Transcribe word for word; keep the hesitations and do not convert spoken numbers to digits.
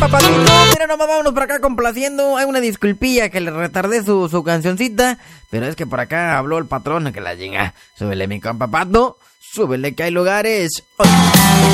Papacito, mira nomás, vámonos por acá complaciendo. Hay una disculpilla que le retardé su, su cancioncita, pero es que por acá habló el patrón que la llega. Súbele mi compa Pato, súbele que hay lugares.